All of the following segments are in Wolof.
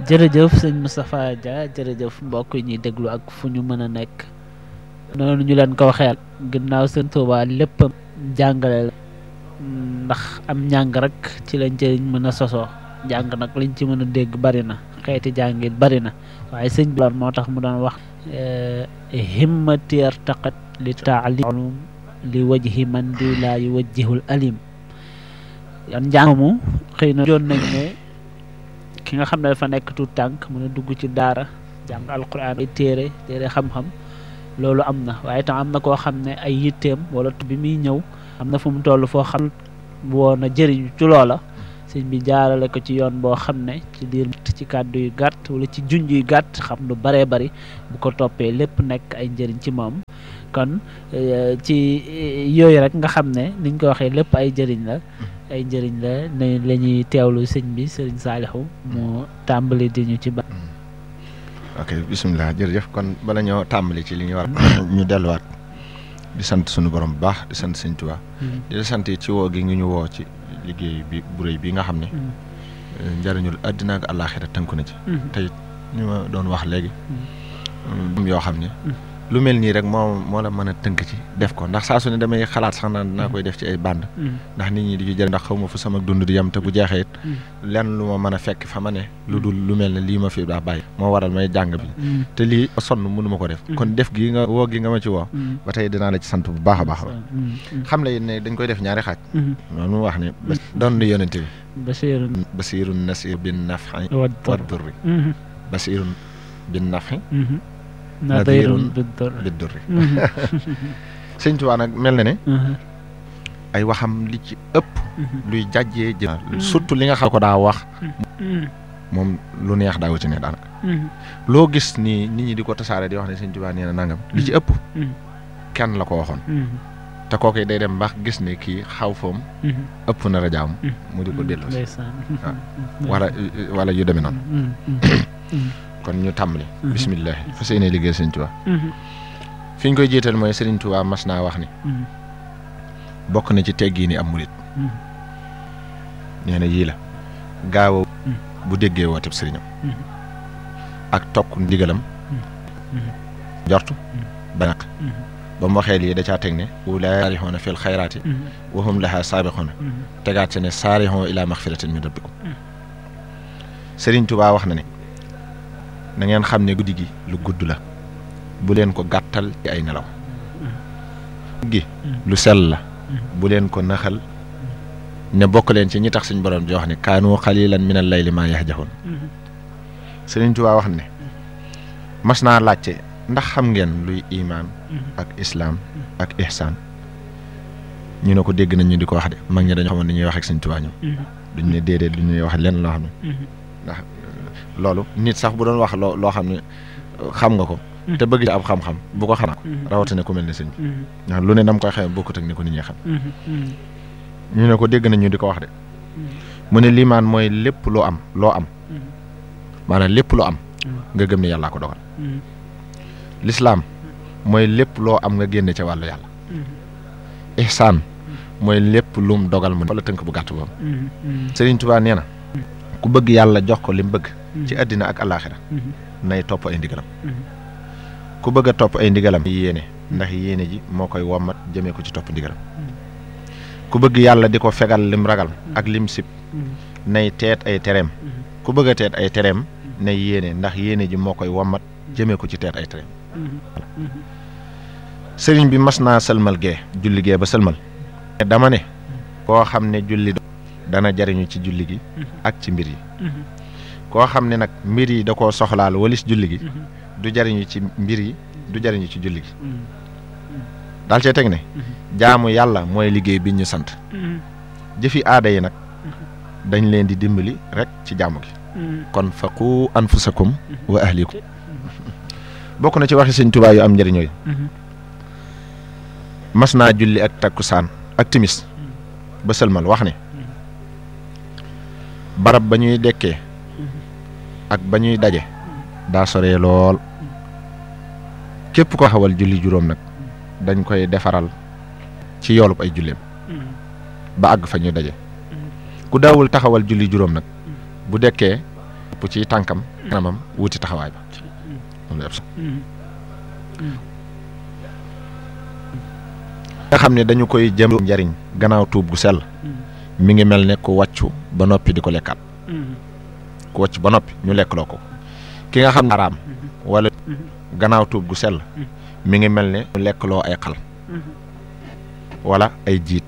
jërëjëf sëñ Moustapha Dia jërëjëf mbokk yi ñuy déglu ak fu ñu mën a nekk noonu ñu leen ko waxee ginnaaw sëñ Tuubaa lépp jàngale la ndax am njàng rek ci lañ ci mën a sosoo jàng nag liñ ci mën a dégg bari na xeeti jàngit bari na waaye sëñ bi moo tax mu doon wax himmati artaqat li taalim li wajhi man di laa yuwajjihul alim yan njàng mu xëy na joon nañ ne ki nga xam ne dafa nekk tuut tànk mën a dugg ci daara jàng alquran ay téere xam-xam loolu am na waaye tam am na koo xam ne ay yitteem wala bi muy ñëw am na fu mu toll foo xam woon a jëriñu ci loola sëñ bi jaarale ko ci yoon boo xam ne ci diir ci kàddu yu gàtt wala ci junj yu gàtt xam lu baree bari bu ko toppee lépp nekk ay njëriñ ci moom kon ci yooyu rek nga xam ne niñ ko waxee lépp ay njëriñ la ne la ñuy teewlu sëñ bi sëriñ Saalihu mu tàmbali di ñu ci ba ok bisimilah jërëjëf kon bala ñoo tàmbali ci li ñu war ñu delluwaat di sant sunu borom bu baax di sant sëñ Tuubaa di la sant ci woo gi ngi ñu woo ci liggéey bi bu rëy bi nga xam ne njëriñul àddina ak àllaaxira tënku na ci tey ñu ma doon wax léegi yoo xam ne lu mel nii rek moo la mën a tënk ci def ko ndax saa su ne damay xalaat sax naan dinaa koy def ci ay bande ndax nit ñi di ci jël ndax xaw ma fu sama dund di yem te bu jeexee it lenn lu ma mën a fekk fa ma ne lu dul lu mel ne lii ma fi daa bàyyi moo waral may jàng bi te lii sonn mënu ma ko def kon def gi nga woo gi nga ma ci woo ba tey dinaa la ci sant bu baax a baax xam la ne dañ koy def ñaari xaaj noonu wax ne doon nu yonente bi basirun nasir bin naf'i wa durri basirun bin naf'i nadirun bid-durri sëñ Tuubaa nag mel na ne ay waxam li ci ëpp luy jàjjee jëm surtout li nga xam ko daa wax moom lu neex daawu ci ne daanaka loo gis ni nit ñi di ko tasaare di wax ne sëñ Tuubaa nee na nangam li ci ëpp kenn la ko waxoon te kooku day dem bax gis ne kii xaw foom ëpp na rajaam mu di ko delloo wala yu demee noonu kon ñu tàmbali bisimilah fas yéene liggéey sëñ Tuubaa fi ñu koy jiital mooy sëriñ Tuubaa mas naa wax ni bokk na ci teggi ni am murit nee na yii la gaaw bu déggee wooteb sëriñam ak tokk ndigalam jortu ba naq ba mu waxee lii da caa teg ne ulaa saarixoona fil xayraati wa hum lahaa saabixoona tegaat se ne saarixoo ilaa maxfiratin min rabbikum sëriñ Tuubaa wax na ne na ngeen xam ne guddi gi lu gudd la bu leen ko gàttal ci ay nelaw gi lu sell la bu leen ko naxal ne bokk leen ci ñi tax suñ borom di wax ne kaanu xalilan min al layli maa yahjaxoon Sëriñ Tuubaa wax ne mas naa laajte ndax xam ngeen luy imaan ak islaam ak ihsaan ñu ne ko dégg nañ ñu di ko wax de mag ñi dañu xamoon ni ñuy wax ak Sëriñ Tuubaa ñoom duñ ne déedéet lu ñuy wax lenn loo xam ne ndax loolu nit sax bu doon wax loo xam ne xam nga ko te bëgg ci ab xam-xam bu ko xam rawatina ku mel ne sëñ bi ndax lu ne nam koy xamee bokkut ak ni ko nit ñi xam ñu ne ko dégg nañ ñu di ko wax de mu ne liimaan mooy lépp loo am maanaam lépp loo am nga gëm ne yàllaa ko dogal lislaam mooy lépp loo am nga génne ca wàllu yàlla ihsaan mooy lépp lum dogal mu wala tënk bu gàtt boobu Sëriñ Tuubaa nee na ku bëgg yàlla jox ko li mu bëgg ci àddina ak alaaxira nay topp ay ndigalam ku bëgg a topp ay ndigalam yéene ndax yéene ji moo koy wommat jëmee ko ci topp ndigalam ku bëgg yàlla di ko fegal lim ragal ak lim sib nay teet ay tereem ku bëgg a teet ay tereem nay yéene ndax yéene ji moo koy wommat jëmee ko ci teet ay tereem sëriñ bi mas naa sëlmal julli gee ba sëlmal dama ne koo xam ne julli dana jariñu ci julli gi ak ci mbir yi koo xam ne nag mbir yi da koo soxlaal walis julli gi du jariñu ci mbir yi du jariñu ci julli gi daal cee teg ne jaamu yàlla mooy liggéey bi ñu sant jëfi aada yi nag dañ leen di dimbali rek ci jaamu gi kon faqu anfusakum wa ahlikum bokk na ci waxi Sëñ Tuubaa yu am njëriñ yooyu mas naa julli ak takkusaan ak timis ba sëlmal wax ne barab ba ñuy dekkee ak ba ñuy daje daa soree lool képp ko xawal julli juróom nag dañ koy defaral ci yoolub ay julleem ba àgg fa ñuy daje ku daawul taxawal julli juróom nag bu dekkee ci tànkam kanamam wuti taxawaay ba nga xam ne dañu koy jëm njariñ gannaaw tuub gu sell mi ngi mel ne ku wàccu ba noppi di ko lekkaat ku wàcc ba noppi ñu lekkloo ko ki nga xam ne araam wala gannaaw tuub gu sell mi ngi mel ne ñu lekkloo ay xal wala ay jiit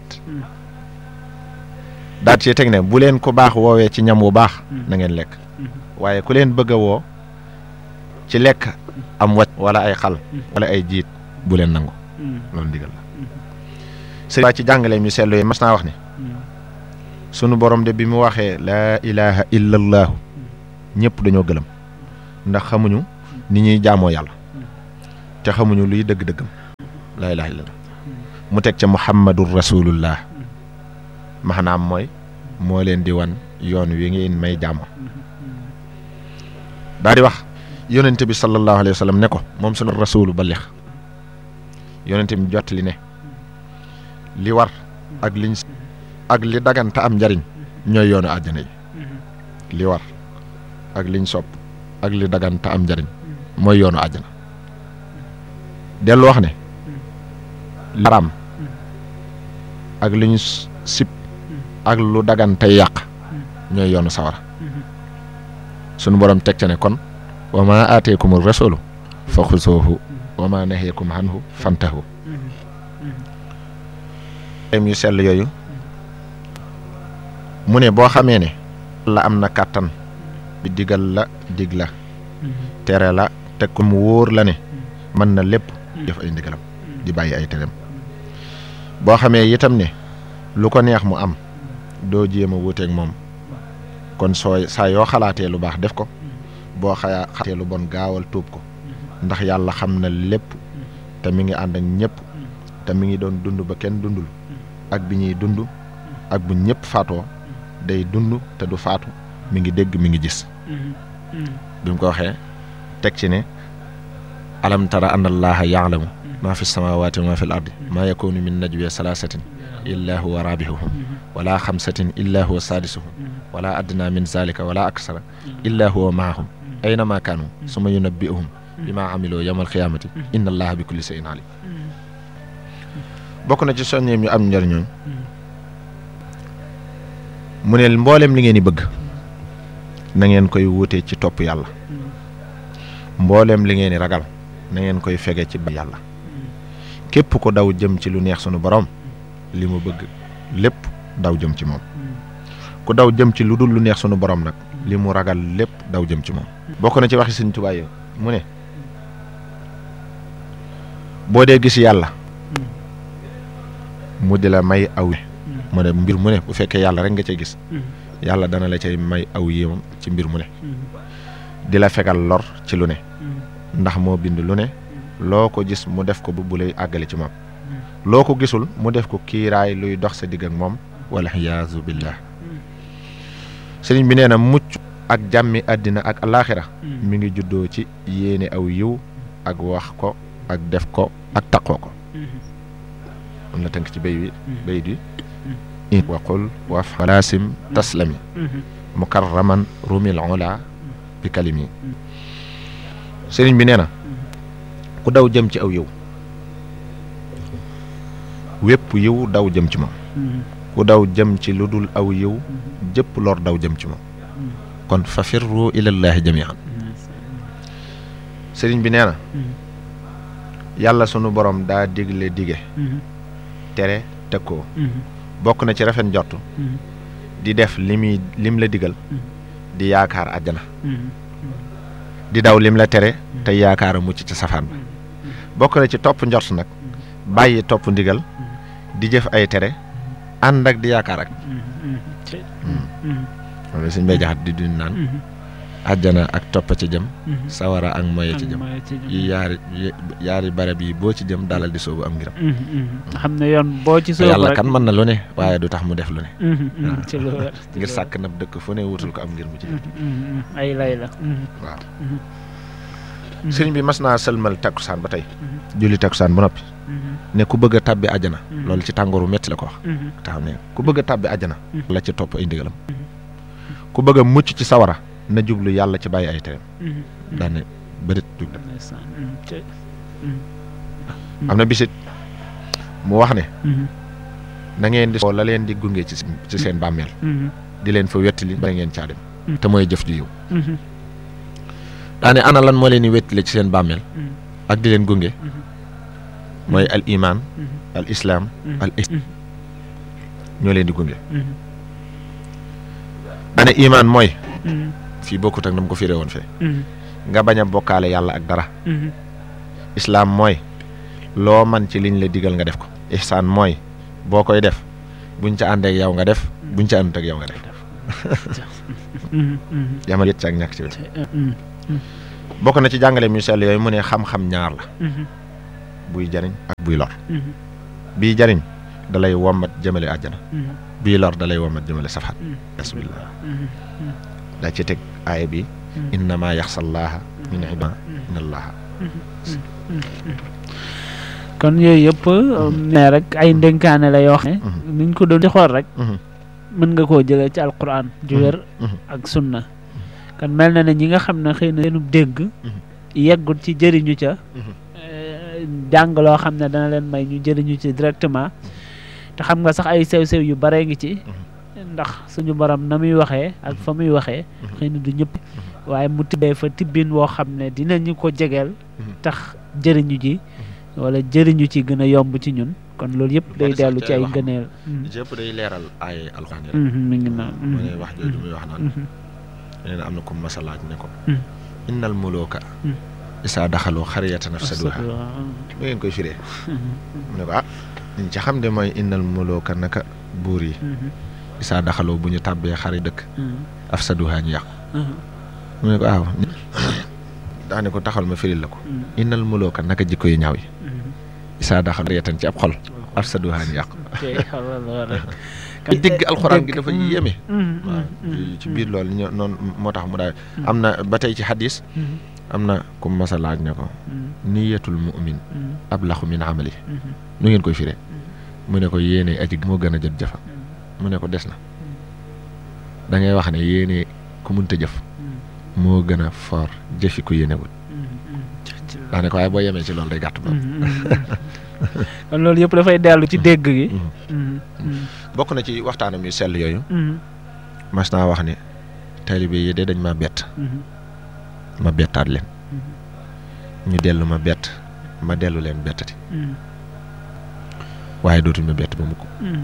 daal ci teg ne bu leen ko baax woowee ci ñam wu baax na ngeen lekk waaye ku leen bëgg a woo ci lekk am wàcc wala ay xal wala ay jiit bu leen nangu loolu ndigal la sëriñ ci jàngaleem yu sellu yi mas naa wax ne sunu borom de bi mu waxee laa ilaha illa allaahu ñëpp dañoo gëlëm ndax xamuñu ni ñuy jaamoo yàlla te xamuñu luy dëgg-dëggam laa ilaha illa allah mu teg ca muhammadur rasulullah maanaam mooy moo leen di wan yoon wi ngeen may jaamoo daal di wax yonente bi sallallahu alayhi wa sallam ne ko moom sunu rasulu balix yonente bi jottali ne li war ak liñ ak li daganta am njariñ ñooy yoonu àjjana yi li war ak liñ sopp ak li daganta am njariñ mooy yoonu àjjana dellu wax ne li haram ak liñ sib ak lu dagantay yàq ñooy yoonu sawara sunu borom teg ca ne kon wa ma aateekumur rasulu fa xuzuuhu wa ma naheekum anhu fantahu yu sell yooyu mu ne boo xamee ne la am na kàttan bi digal la dig la tere la teg ko mu wóor la ne mën na lépp def ay ndigalam di bàyyi ay tereem boo xamee itam ne lu ko neex mu am doo jéem a wuuteeg moom kon saa yoo xalaatee lu baax def ko boo xalaatee lu bon gaawal tuub ko ndax yàlla xam na lépp te mi ngi ànd ak ñëpp te mi ngi doon dund ba kenn dundul ak bi ñuy dund ak bu ñëpp faatoo day dund te du faatu mi ngi dégg mi ngi gis bi mu ko waxee teg ci ne alam tara anna allaha yaalamu maa fi samawati wa maa fi l ardi maa yakunu min najwa salaasatin illa huwa rabihuhum wala xamsatin illa huwa saadisuhum wala adna min zalika wala aksara illa huwa maahum aynama kaanu suma yunabbi'uhum bima amiloo yawmal qiyaamati inna allaha bi kulli shay'in alim bokk na ci soññeem ñu am njariñooñ mu ne mboolem li ngeen di bëgg na ngeen koy wutee ci topp yàlla mboolem li ngeen di ragal na ngeen koy fege ci ba yàlla képp ko daw jëm ci lu neex sunu borom li mu bëgg lépp daw jëm ci moom ku daw jëm ci lu dul lu neex sunu borom nag li mu ragal lépp daw jëm ci moom bokk na ci waxi Sëñ Tuubaa yo mu ne boo dee gis yàlla mu di la may aw mu ne mbir mu ne bu fekkee yàlla rek nga cay gis yàlla dana la cay may aw yéemam ci mbir mu ne di la fegal lor ci lu ne ndax moo bind lu ne loo ko gis mu def ko bu lay àggale ci moom loo ko gisul mu def ko kiiraay luy dox sa digg ak moom wala iyaazu billah sëriñ bi nee na mucc ak jàmmi àddina ak alaaxira mi ngi juddoo ci yéene aw yiw ak wax ko ak def ko ak taqoo ko am na tënk ci bay bi waqul waf walaasim taslami mukarraman rumil ola bi kalimi sëriñ bi nee na ku daw jëm ci aw yiw wépp yiw daw jëm ci moom ku daw jëm ci lu dul aw yiw jëpp lor daw jëm ci moom kon fa firru ilallahi jamian sëriñ bi nee na yàlla sunu borom daa digle dige tere tëkkoo bokk na ci rafet njort di def lim la digal di yaakaar àjjana di daw lim la tere te yaakaar a mucc ci safaan ba bokk na ci topp njort nag bàyyi topp ndigal di jëf ay tere ànd ak di yaakaar ak loolu suñ bay jaxat di dund naan àjjana ak topp ci jëm sawara ak moye ci jëm yi yaari barab yi boo ci jëm dalal di soobu am ngiram xam ne yoon boo ci soobu yàlla kan mën na lu ne waaye du tax mu def lu ne ci lu wér ngir sàkk nab dëkk fu ne wutul ko am ngir mu ci jëm ay lay la waaw sëriñ bi mas naa sëlmal takkusaan ba tey julli takkusaan ba noppi ne ku bëgg a tàbbi àjjana loolu ci tàngooru metti la ko wax taxaw ne ku bëgg a tàbbi àjjana la ci topp ay ndigalam ku bëgg a mucc ci sawara na jublu yàlla ci bàyyi ay tereem daane bërit jug dem am na bisit mu wax ne na ngeen di la leen di gunge ci seen bàmmeel di leen fa wettali ba ngeen caa dem te mooy jëf ju yiw daane ana lan moo leen di wettali ci seen bàmmeel ak di leen gunge mooy al iman al islam al ihsan ñoo leen di gunge daane iman mooy fii bokkut ak na mu ko firee woon fee nga bañ a bokkaale yàlla ak dara islam mooy loo man ci liñ la digal nga def ko ihsan mooy boo koy def buñ ca ànd ak yow nga def buñ ca àndut ak yow nga def yamal yët ci ak ñàkk ci wet bokk na ci jàngale mu sell yooyu mu ne xam-xam ñaar la buy jariñ ak buy lor bii jariñ dalay wommat jëmale àjjana bii lor dalay wommat jëmale safaan bismillah daa ci teg aaya bi innama yaxsallaaha min ibaadihi innallaha kon yooyu yëpp ne rek ay ndénkaane la yoo xam ne niñ ko doon di xool rek mën nga koo jëlee ci alquran ju wér ak sunna kan mel na ne ñi nga xam ne xëy na seenu dégg yeggul ci jëriñu ca jàng loo xam ne dana leen may ñu jëriñu ci directement te xam nga sax ay sew-sew yu bare ngi ci ndax suñu borom na muy waxee ak fa muy waxee xëy na du ñëpp waaye mu tibbee fa tibbin woo xam ne dinañu ko jegeel tax jëriñu ji wala jëriñu ci gën a yomb ci ñun kon loolu yëpp day dellu ci ay ngëneel yëpp day leeral ay alxuraan rek mi ngi naan mu ne wax jooju muy wax naan nee na am na ko masalaaj ne ko innal muluka isaa daxaloo xariyatan afsaduha mu ngeen koy firee mu ne ko liñ ci xam de mooy innal muluka naka buur yi isaa daxaloo bu ñu tàbbee xari dëkk afsaduha ñu yàqu mu ne ko waaw daane ko taxal ma firil la ko innal muluka naka jikko yu ñaaw yi isaa daxaloo xariyatan ci ab xol afsaduha ñu yàqu dégg alxuraan gi dafa yéeme waaw ci biir loolu noonu moo tax mu daal am na ba tey ci xadis am na ku masa laaj ne ko niyatul mu'min ablaxu min amali nu ngeen koy firee mu ne ko yéene aji moo gën a jot jëfa mu ne ko des na da ngay wax ne yéene ku munta jëf moo gën a fort jëfi ku yéenewul daa ne ko waaye boo yemee ci loolu day gàtt ba kon loolu yëpp dafay dellu ci dégg gi bokk na ci waxtaanam yu sell yooyu mas naa wax ne taalibe yi de dañ ma bett ma bettaat leen ñu dellu ma bett ma dellu leen bettati waaye dootuñ ma bett ba mukk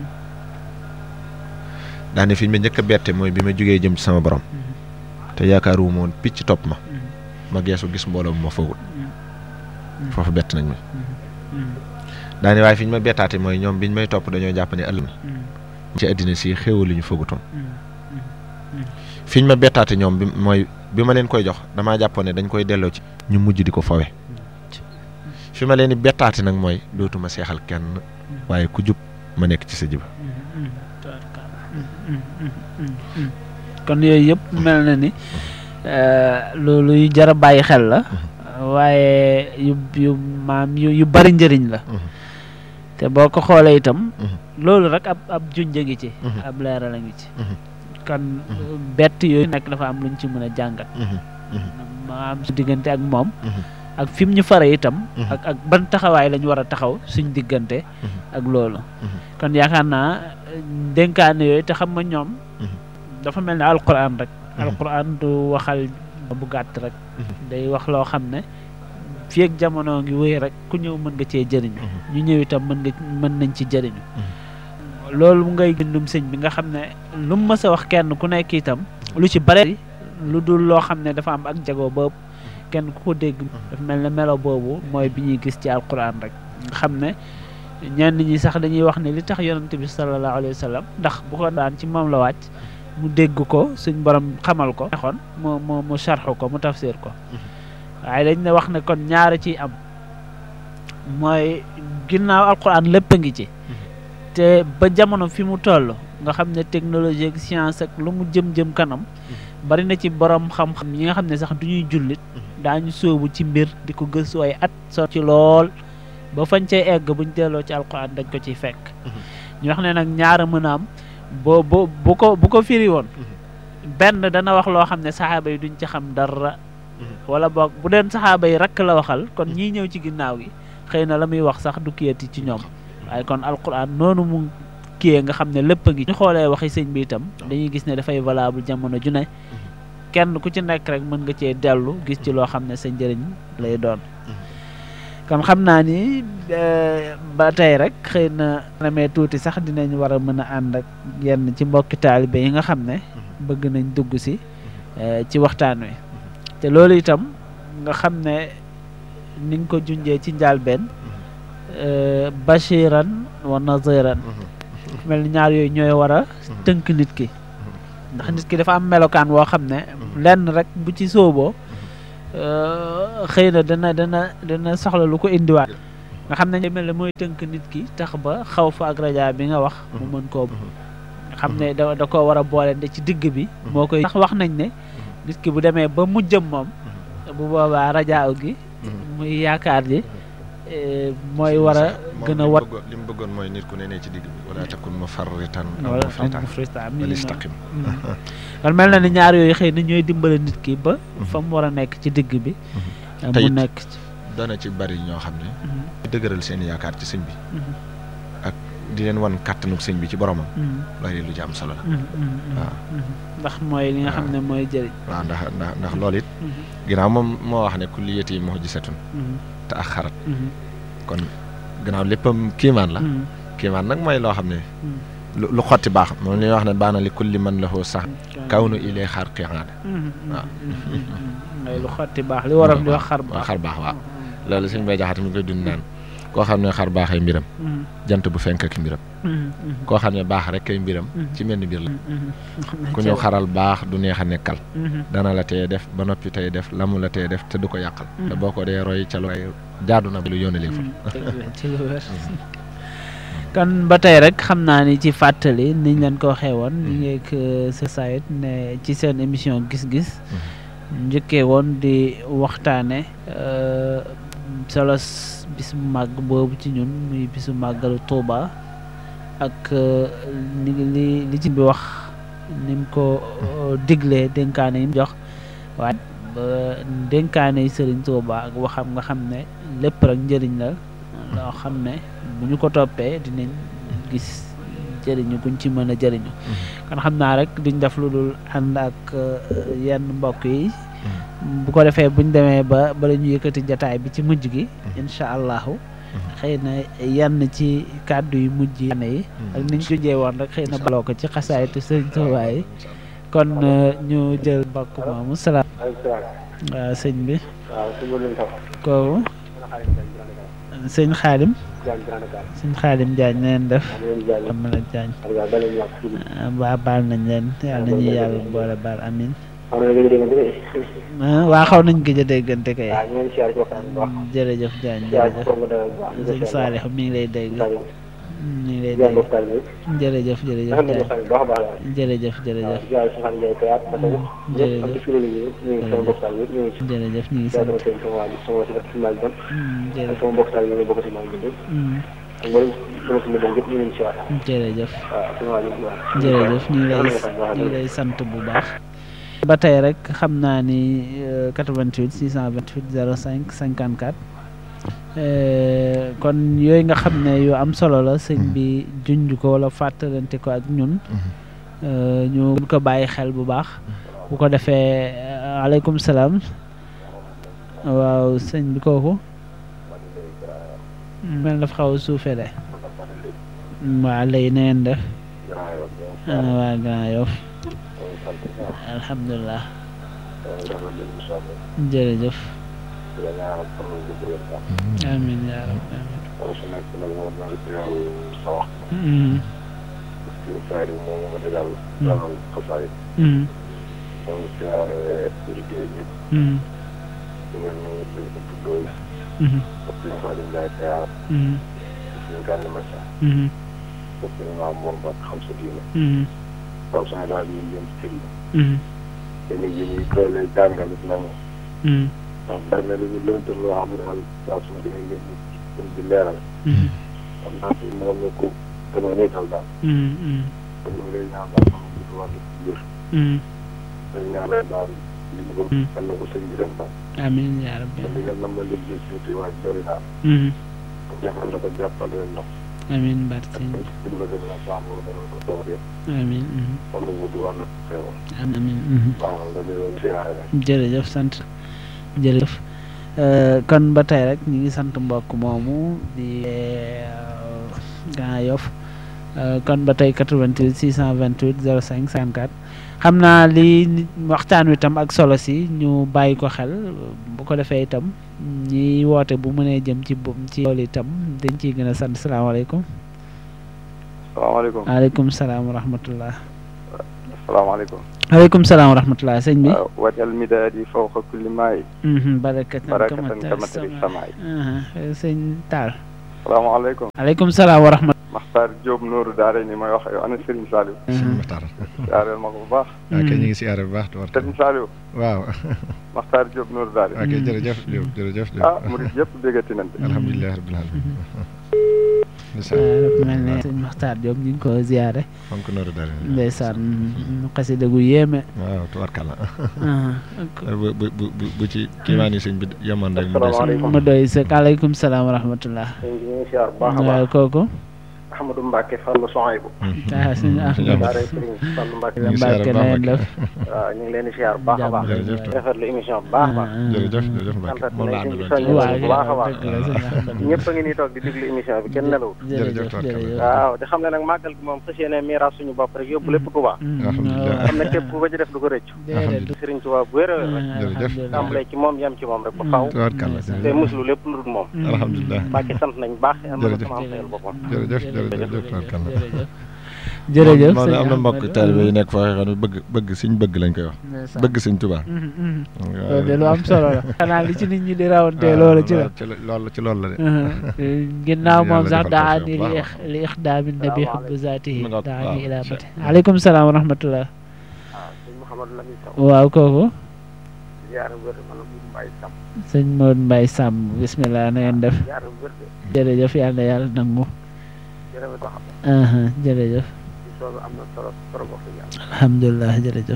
daane fi ñu ma njëkk a bette mooy bi ma jógee jëm ci sama borom te yaakaaru moon picc topp ma geesu gis mbooloo mu ma foogul foofu bett nañ ma daane waaye fi ñu ma bettaate mooy ñoom biñ may topp dañoo jàpp ne ëllëg ci àddina si xéewal li ñu foogutoon fi ñu ma bettaate ñoom bi ma leen koy jox damaa jàppoon ne dañ koy delloo ci ñu mujj di ko fawe fi ma leen di bettaate nag mooy dootuma seexal kenn waaye ku jub ma nekk ci sa jiba kon yooyu yëpp mel na ni loolu yu jar a bàyyi xel la waaye yu bari njëriñ la te boo ko xoolee itam loolu rek ab junj ngi ci ab leeral a ngi ci kon bett yooyu nekk dafa am luñ ci mën a jàngat ma am su diggante ak moom ak fi mu ñu fare itam ak ban taxawaay lañ war a taxaw suñ diggante ak loolu kon yaakaar naa dénkaane yooyu te xam nga ñoom dafa mel ne alquran rek alquran du waxal bu gàtt rek day wax loo xam ne fii ak jamono ngi wéy rek ku ñëw mën nga cee jëriñu ñu ñëw itam mën nañ ci jëriñu loolu ngay gëndum sëñ bi nga xam ne lu mu mës a wax kenn ku nekk itam lu ci bare lu dul loo xam ne dafa am ak jagoo boobu kenn ku ko dégg dafa mel ne melo boobu mooy bi ñuy gis ci alquran rek nga xam ne ñenn ñi sax dañuy wax ne li tax yonante bi sallallahu alayhi wa sallam ndax bu ko daan ci moom la wàcc mu dégg ko suñ borom xamal ko xon mu sarxu ko mu tafsir ko waaye dañ ne wax ne kon ñaara ciy am mooy ginnaaw alquran lépp a ngi ci te ba jamono fi mu toll nga xam ne technologie ak science ak lu mu jëm kanam bari na ci borom xam-xam yi nga xam ne sax du ñuy jullit daañu sóobu ci mbir di ko gëstu ay at so ci lool ba fañ cay egg buñ delloo ci alquran dañ ko ciy fekk ñu wax ne nag ñaara mën a am bu ko firi woon benn dana wax loo xam ne saxaaba yi duñ ci xam dara wala boog bu deen saxaaba yi rekk la waxal kon ñii ñëw ci ginnaaw gi xëy na la muy wax sax du kiyati ci ñoom waaye kon alquran noonu mu kiyee nga xam ne lépp a ngi ñu xoolee waxi sëñ bi itam dañuy gis ne dafay valable jamono ju ne kenn ku ci nekk rek mën nga cee dellu gis ci loo xam ne sa njëriñ lay doon kon xam naa ni ba tey rek xëy na namee tuuti sax dinañ war a mën a ànd ak yenn ci mbokki taalibe yi nga xam ne bëgg nañ dugg si ci waxtaan wi te loolu itam nga xam ne ni nga ko junjee ci njàlbeen bashiran wa naziran mel ni ñaar yooyu ñooy war a tënk nit ki ndax nit ki dafa am melokaan woo xam ne lenn rek bu ci sóoboo xëy na dana soxla lu ko indiwaat nga xam ne mel ne mooy tënk nit ki tax ba xaw fa ak rajaa bi nga wax mu mën koo nga xam ne da koo war a boole de ci digg bi moo koy tax wax nañ ne nit ki bu demee ba mujjëm moom bu boobaa rajaa gi muy yaakaar ji mooy war a gën a wat li mu bëggoon mooy nit ku ne ci digg bi wala takun mufarritan wala mufritan istaqim kon mel na ni ñaar yooyu xëy na ñooy dimbale nit ki ba fa mu war a nekk ci digg bi mu nekk ci dana ci bari ñoo xam ne dëgëral seen yaakaar ci sëñ bi ak di leen wan kàttanuk sëñ bi ci boromam loolu lu ci am solo la waaw ndax mooy li nga xam ne mooy jëriñ waaw ndax loolu it ginnaaw moom moo wax ne kulliyati mu'jizatun te ak xarat kon gannaaw léppam kiimaan la kiimaan nag mooy loo xam ne lu xotti baax moom li ñuy wax ne baana li kulli man lahu sax kaw nu ilee xar qiyaada waaw mooy lu xotti baax li waroon di wax xar baax waaw loolu suñu bay jaxat mi koy dund naan koo xam ne xar baaxay mbiram jant bu fenk ak mbiram koo xam ne baax rek kay mbiram ci mel ni mbir la ku ñëw xaral baax du neex a nekkal dana la teye def ba noppi tey def lamu la teye def te du ko yàqal te boo ko dee roy ca lu jaadu na lu yónni leen fa ci lu wér kon ba tey rek xam naa ni ci fàttali niñ leen ko waxee woon ñu ngeeg sa sayit ne ci seen émission gis-gis njëkkee woon di waxtaane solos bis bu màgg boobu ci ñun muy bisu màggalu Tuuba ak li ci bi wax ni mu ko diglee dénkaane yi mu jox waaye dénkaane yi Sëriñ Tuuba ak waxam nga xam ne lépp rek njëriñ la loo xam ne bu ñu ko toppee dinañ gis jëriñu guñ ci mën a jëriñu kon xam naa rek duñ def lu dul ànd ak yenn mbokk yi bu ko defee buñ demee ba bala ñu yëkkati jataay bi ci mujj gi incha allahu xëy na yenn ci kàddu yu mujj yi ak niñ ko jee woon rek xëy na baloo ko ci xasaayitu Sëriñ Tuubaa yi kon ñu jël mbokk moomu salaam waaw sëñ bi kooku sëñ Xaadim Jaañ neen def am na Jaañ waa baal nañ leen yàlla nañuy yàlla boole baal amin waa xaw nañ gëj a déggante kay jërëjëf Jaañ jërëjëf sëñ Saalix mi ngi lay dégg jërëjëf jërëjëf ñu ngi sant jërëjëf ñu ngi lay sant bu baax ba tey rek xam naa ni 88 628 05 54 kon yooyu nga xam ne yu am solo la sëñ bi junj ko wala fàttalante ko ak ñun ñu ko bàyyi xel bu baax bu ko defee aleykum salaam waaw sëñ bi kooku mel dafa xaw a suufee de waa lay neen def ana waa Grand Yoff alhamdulilah jërëjëf amiin yaa rabbi ndax bari na lu ñu lëntal loo xam ne daal saa su ma demee ngeen di leeral. xam naa fi moom la ko gën a nekkal daal. kon ñu ngi lay ñaan daal moom ñu wàllu wér. dañ ñaanal daal li mu bëgg kan na ko sëñ bi def daal amiin yaa rabbi li nga nam na liggéey suuti waa jori daal jàppal na ko jàppal leen ndox amiin barke sëñ bi dimba dem la sàmm dana ko door yëpp amiin kon mu di war na xeewal amiin waaw nga di doon siyaare rek jërëjëf sant jërëjëf kon ba tey rek ñu ngi sant mbokk moomu di Grand Yoff kon ba tey 88 628 05 54 xam naa li waxtaan wi tam ak solo si ñu bàyyi ko xel bu ko defee itam ñi woote bu mënee jëm ci loolu itam dañ ciy gën a sant salaamaaleykum. salaamaaleykum waaleykum salaam wa rahmatullah. asalaamaaleykum waaleykum salaam wa rahmatullah sëñ bi. wajal midaadi fawqa kulli maay barakatan kamatari samaay sëñ Tall. salaamaaleykum waaleykum salaam wa rahmatullah. Maxtaar Diop Nooru Daara ni may wax yow ana Serigne Saliou. sëñ Maxtaar. siyaareel ma ko bu baax. ok ñu ngi siyaare bu baax. Serigne Saliou. waaw. Maxtaar Diop Nooru Daara. ok jërëjëf Diop jërëjëf. ah murid yëpp déggati nañ de. alhamdulilah rabbil alamin. dafa mel ne sëñ Maxtaar Diop ñu ngi ko ziyaare. fonk Nooru Daara. ndeysaan xasida gu yéeme. waaw tubarkalla. bu ci kiimaani sëñ bi yemoon rek. mu doy sëkk aleykum salaam wa rahmatullah. ñu ngi siyaar bu baax a baax kooku. Ahmadou Mbacke Fallou Sohaybou. Sëñ Ahmadou Fallou Mbacke ñu ngi siyaar bu baax waaw ñu ngi leen di siyaar bu baax a baax. jërëjëf rafetlu émission bu baax a baax. jërëjëf Mbacke moom la àndaloon bu baax a baax. ñëpp a ngi nii toog di déglu émission bi kenn nelawul. jërëjëf waaw di xam ne nag màggal gi moom fas yéene miiraas suñu bopp rek yóbbu lépp Touba. alhamdulilah xam ne képp ku ko ci def du ko rëccu. Sëriñ Touba bu wér a wér jërëjëf tàmbalee ci moom yam ci moom rek ba faaw. tubarkalla te muslu lépp lu dul moom. alhamdulilah Mbacke sant nañ baax am na sama am sayal boppam. jërëjëf tubarkalla jërëjëf moom am na mbokk taalibe yi nekk foo xam ne bëgg suñ bëgg lañ koy wax bëgg suñ Tuubaa loolu de lu am solo la xanaa li ci nit ñi di rawantee loolu ci la loolu la de ginnaaw moom sax daa ni li ixdaami nabi xubbu zaatihi daa ni ilaa mati aleykum salaam wa rahmatullah waaw kooku sëñ Modou Mbaye Samb bismillah na ngeen def jërëjëf yàlla na yàlla nangu jërëjëf alhamdulilah jërëjëf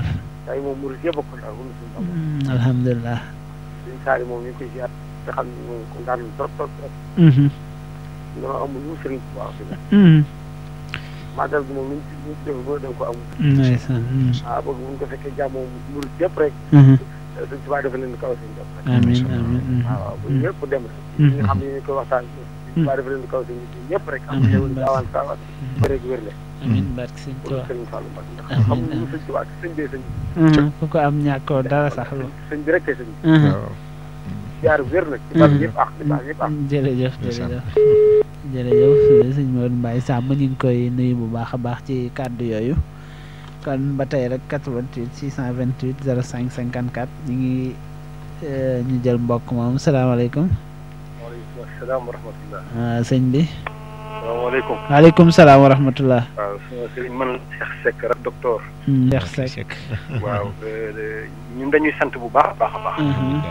alhamdulilah moom ñu koy ziar te xam ne moom ko daan trop trop trop dama amul lu Sëriñ Tuubaa fi màggal gi moom ñu def boo da nga ko amul ndeysaan bëgg buñ ko fekkee jàmmoo murid yëpp rek Sëriñ Tuubaa dafa leen kaw seen bopp rek amiin amiin waaw bu ñëpp dem rek ñi nga xam ne ñu koy waxtaan Sëriñ Tuubaa dafa leen kaw seen ñëpp rek am xewul awaan sawat bëreeg wér le amiin barke Sëriñ Tuubaa Sëriñ Fallou Mbacké ndax xam lu Sëriñ Tuubaa sëñ bee sëñ ku ko am ñàkkoo dara sax lu sëñ bi rek kay sëñ jaar wér nag ci bal ñëpp ak ci bal ñëpp ak jërëjëf jërëjëf sëñ Modou Mbaye Samb ñu ngi koy nuyu bu baax a baax ci kàddu yooyu kon ba tey rek 88 628 05 54 ñu ngi ñu jël mbokk moom salaamaaleykum. waaleykum salaam wa rahmatullah. sëñ bi. salaamaaleykum. waaleykum salaam wa rahmatullah. waaw sëñ man Cheikh Seck rek docteur. Cheikh Seck. waaw ñun dañuy sant bu baax a baax a baax.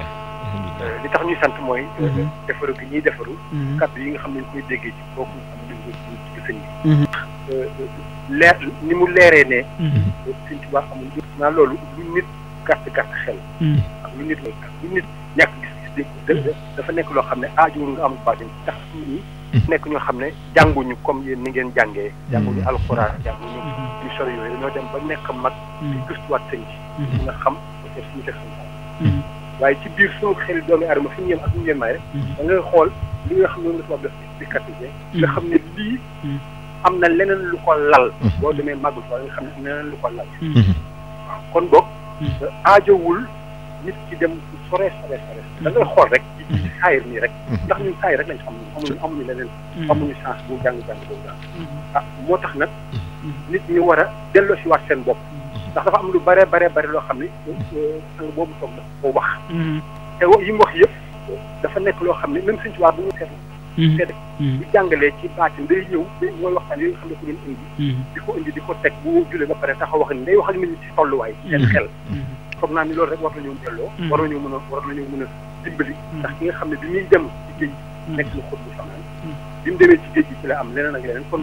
li tax ñuy sant mooy. defaru gi ñuy defaru. kàddu yi nga xam ne ñu koy déggee ci kooku am nañu ko ci sëñ bi. leer ni mu leeree ne. Sëñ Tuubaa amul naa loolu lu nit gàtt xel. ak lu nit ñàkk gis-gis dafa nekk loo xam ne aajowul nga am baatin tax ñi nekk ñoo xam ne jànguñu comme yéen ni ngeen jàngee. jànguñu alxuraan jànguñu ñu sori yooyu dañoo dem ba nekk mag. di gëstuwaat sëñ bi. nga xam peut être suñu teg suñu waaye ci biir suñu xel doomi aadama fi ñu yem ak ñu leen may rek. da ngay xool li nga xam ne moom la tubaab def explicatif nga xam ne lii. am na leneen lu ko lal. boo demee màggal fa nga xam ne am na leneen lu ko lal. waaw kon boog. aajowul nit ki dem sore. da ngay xool rek ci saayir nii rek. ndax ñun saayir rek lañ xam ne amuñu leneen. amuñu chance bu jàng boobu daal. moo tax nag. nit ñi war a delloo si waat seen bopp. ndax dafa am lu bare loo xam ne sang boobu toog na ko wax. te yi mu wax yëpp dafa nekk loo xam ne même suñ ci waa bu ñu seetlu. bu jàngalee ci baatin day ñëw mooy waxtaan yi nga xam ne ko doon indi di ko teg bu julee ba pare taxaw wax ni day wax ak nit ñi ci tolluwaay seen xel foog naa ni loolu rek war nañoo delloo war nañoo mën a dimbali ndax ki nga xam ne bi muy dem ci géej nekk na xóot bu fanaan bi mu demee ci géej gi ci la am leneen ak leneen kon bokk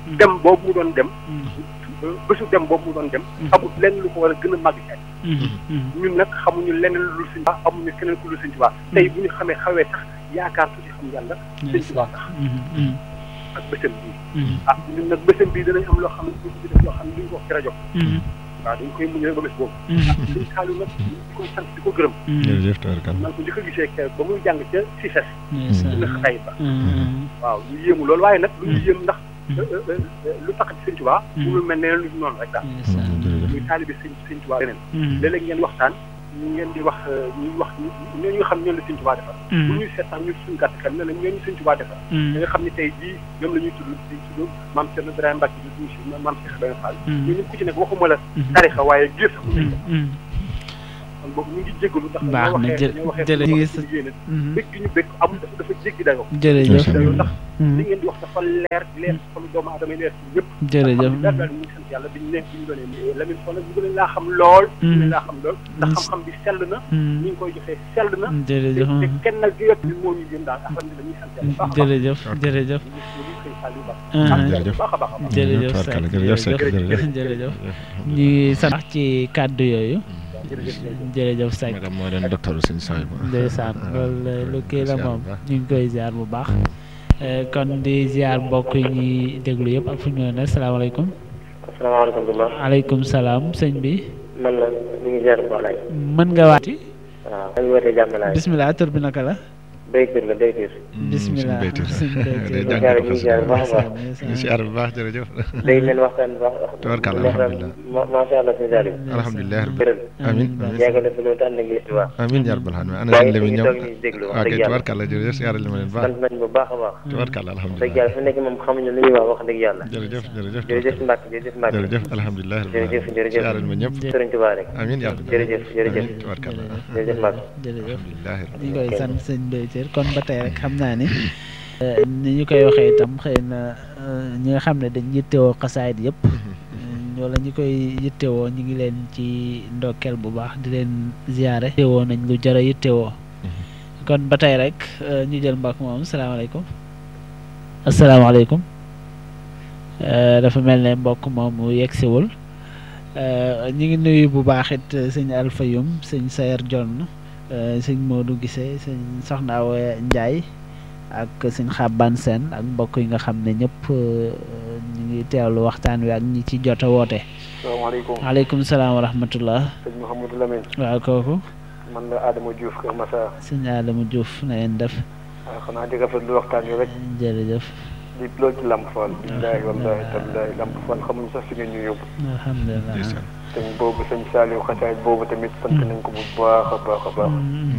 dem boobu mu doon dem bésu dem boobu mu doon dem amul lenn lu ko war a gën a màgg ci ñun nag xamuñu lenn lu dul Sëñ Tuubaa xamuñu keneen ku dul Sëñ Tuubaa tey bu ñu xawee sax yaakaar tuuti xam yàlla Sëñ Tuubaa tax ak bésam bii ñun nag bésam bii danañ am loo xam ne duñ ko def loo xam ne duñ ko wax ci rajo waaw dañ koy muñ rek ba bés boobu Sëñ Saaliw nag di ko sant di ko gërëm jërëjëf tabarkalla man ko njëkk a gisee keroog ba muy jàng ca CICES dina xay ba waaw ñu yéemu loolu waaye nag lu ñu yéem ndax lu tax ci Sëñ Tuubaa mu mel ne lu noonu rek daal muy taalibe Sëñ Tuubaa leneen léeg-léeg ngeen waxtaan ñu ngeen di wax ñuy wax ñooñu nga xam ñoom la Sëñ Tuubaa defar bu ñuy seetaan ñu suñu gàtt xel ne la ñooñu Sëñ Tuubaa defar da nga xam ne tey jii ñoom la ñuy tudd di tudd maam Cerno Ibrahima Mbacke di tudd maam Cheikh Ibrahima Fall ñu nit ku ci nekk waxuma la tarixa waaye gër sax kon boobu ñu ngi jégalu ndax baax na jërëjëf bëgg ñu bëgg amul dafa jéggi dayoo jërëjëf ndax li ngeen di wax dafa leer xolu doomu aadama yi leer ci ñëpp jërëjëf daal ñu ngi sant yàlla biñu nekk biñu doonee Lamine Fall bu gën laa xam lool gën laa xam lool ndax xam-xam bi sell na ñu ngi koy joxee sell na jërëjëf te kenn nag yëpp bi moo ñu gën daal alhamdulilah ñu sant yàlla baax jërëjëf jërëjëf jërëjëf ñu sant ci kàddu yooyu jërëjëf Seck madame moo doon docteur Sëñ Saaliw ndeysaan loolu lu kii la moom ñu ngi koy ziar bu baax kon di ziar mbokk yi ñuy déglu yëpp ak fu ñu ne asalaamaaleykum. asalaamaaleykum. aleykum salaam sëñ bi. man la ñu ngi ziar bu baax laay. mën nga waati. waaw maa ngi wootee Jàmmalaay. bisimilah tur bi naka la. Béytir la Béytir. bisimilah Béytir ñu ngi ziar bu baax a baax. ñu ziar bu baax jërëjëf. dégg ngeen waxtaan bu baax. tabarkalla alhamdulilah. macha allah sëñ Saliou. alhamdulilah amiin yàggal na fi loolu tànn ak lii waaw. amiin yaa rabbal aalamiin ana sëñ Lamine ñoom waaw kay tabarkalla jërëjëf ziaral li ma leen baax. sant nañ bu baax a baax. tabarkalla alhamdulilah. dëgg yàlla fu nekk moom xamuñu lu ñuy wax dëgg yàlla. jërëjëf jërëjëf jërëjëf Mbacke jërëjëf Mbacke. jërëjëf alhamdulilah. jërëjëf jërëjëf ziaral ma ñëpp. Sëriñ Tuubaa rek. amiin yaa rabbal jërëjëf jërëjëf tabarkalla. jërëjëf Mbacke. jërëjëf alhamdulilah. ñu koy sant sëñ Béytir kon ba tey rek xam naa ni ñu koy waxee itam xëy na ñi nga xam ne dañ yittewoo xasaayid yëpp wala ñi koy yittewoo ñu ngi leen ci ndokkeel bu baax di leen ziyaare yittewoo nañ lu jara yittewoo kon ba tey rek ñu jël mbokk moom salaamaaleykum asalaamaaleykum dafa mel ne mbokk moomu yegsiwul ñu ngi nuyu bu baax it sëñ Alfayum sëñ Sayer Jonn sëñ Modou Gissé sëñ Soxna Awa Ndiaye ak sëñ Xaban Sène ak mbokk yi nga xam ne ñëpp ñu ngi teewlu waxtaan wi ak ñi ci jot a woote. salaamaaleykum. waaleykum salaam wa rahmatullah. sëñ Mouhamadou Lamine. waaw kooku. man la Adama Diouf Kër Massar. sëñ Adama Diouf na ngeen def. waaw xanaa di rafetlu waxtaan wi rek. jërëjëf. di loolu ci Lamp Fall. billaahi wallaahi tallaahi Lamp Fall xamuñu sax fi ngeen ñu yóbbu. alhamdulilah. sëñ boobu sëñ Saliou xasaayid boobu tamit sant nañ ko bu baax a baax a baax.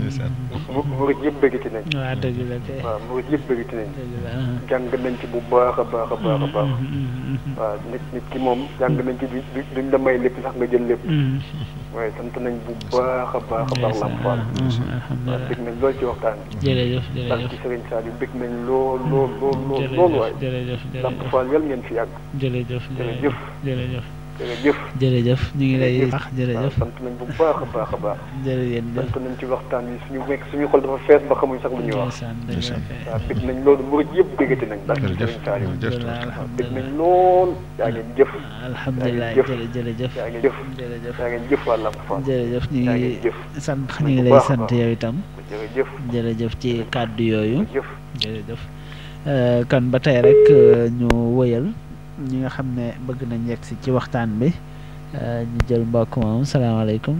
murid yëpp bëggati nañ. waaw dëgg la kay. waaw murid yëpp bëggati nañ. dëgg la. jàng nañ ci bu baax a baax a baax a baax. waaw nit ki moom jàng nañ ci duñ la may lépp sax nga jël lépp. waaye sant nañ bu baax a baax a baax Lamp Fall. waaw bëgg nañ lool ci waxtaan bi. jërëjëf sant ci Sëriñ Saliou bëgg nañ lool lool lool lool waaye. jërëjëf Lamp Fall yal ngeen fi yàgg. jërëjëf jërëjëf jërëjëf jërëjëf. jërëjëf ñu ngi lay wax jërëjëf. sant nañ bu baax a baax a baax. jërëjëf sant nañ ci waxtaan bi suñu xol dafa fees ba xamuñ sax lu ñuy wax. waaw bëgg nañ loolu murid yëpp bëggati nañ. jërëjëf bëgg nañ lool. yaa ngeen jëf. alhamdulilah jërëjëf. yaa ngeen jëf. jërëjëf yaa ngeen jëf waa Lamp Fall. jërëjëf ñu yaa ngi ngeen jëf. sant ñu ngi lay sant yow itam. jërëjëf. jërëjëf ci kàddu yooyu. jëf. jërëjëf kon ba tey rek ñu wëyal ñi nga xam ne bëgg nañ yegg si ci waxtaan bi ñu jël mbokk moom salaamaaleykum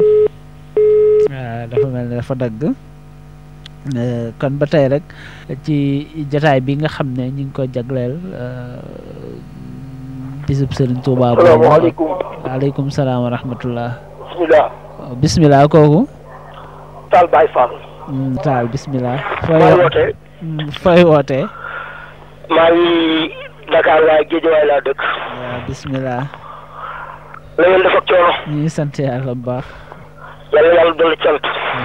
dafa mel ne dafa dagg kon ba tey rek ci jataay bi nga xam ne ñu ngi ko jagleel bisub Serigne Touba boobu. salaamaaleykum. waaleykum salaam wa rahmatullah. bisimilah. bisimilah kooku. Tall Baye Fall. Tall bisimilah. maa ngi wootee. fooy wootee. maa ngi Dakar waaye Guédiawaye laa dëkk. waaw bisimilah. la ngeen def ak coono. ñu ngi sant yàlla bu baax. yàlla yàlla dolli cant.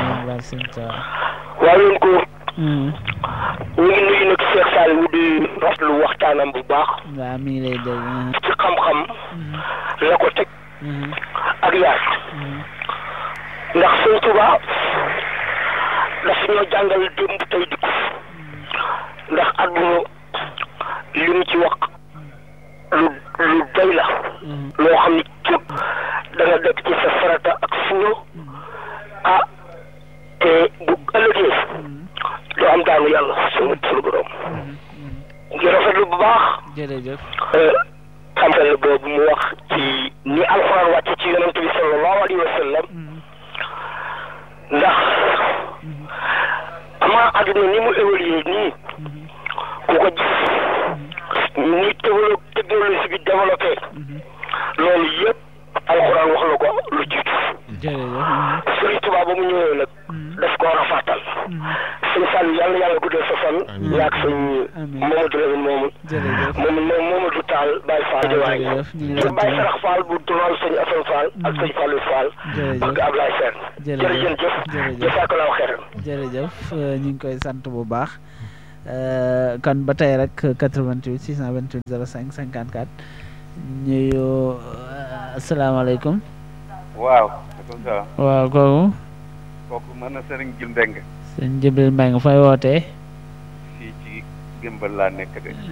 waaye yéen ko. ñu ngi nuyu nag Cheikh Saliou di rafetlu waxtaanam bu baax. waaw mi ngi lay dégg. ci xam-xam. la ko teg. ak yaar. ndax Sëñ Tuubaa daf ñoo jàngal démb tey dikku. ndax àdduna li mu ci wax lu loo xam ni képp da nga dëkk ci sa farata ak suñu te bu ëllëgee doo am daanu yàlla suñu borom ngi rafetlu bu baax jërëjëf xam-xam boobu mu wax ci ni alxuraan wàcce ci yonent bi sallallahu alayhi wa sallam ndax ama àdduna ni mu évolué nii ku ko gis ni technologie bi développé loolu yëpp alxuraan wax na ko lu jiitu Sëriñ Tuubaa ba mu ñëwee nag daf ko rafaatal sëñ Fall yàlla yàlla guddal sa fan yaag sëñ Mamadou Lamine Mamadou Tall Baye Fall di waay Baye Sarax Fall bu tural sëñ Assane Fall ak sëñ Fallou Fall ak Ablaye Sène jërëjëf jazakallahu xeyran jërëjëf ñu ngi koy sant bu baax kon ba tey rek 88 628 05 54 ñuyu asalaamaaleykum waaw waaw kooku mën na Serigne Jibril Mbengue sëñ Jibril Mbengue fay wootee fii ci Gëmbal laa nekk de